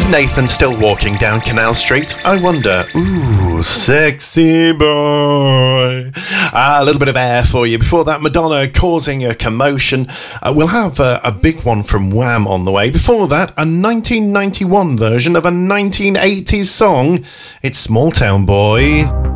Is Nathan still walking down Canal Street? I wonder. Ooh, sexy boy. A little bit of air for you. Before that, Madonna causing a commotion. We'll have a big one from Wham on the way. Before that, a 1991 version of a 1980s song. It's Small Town Boy.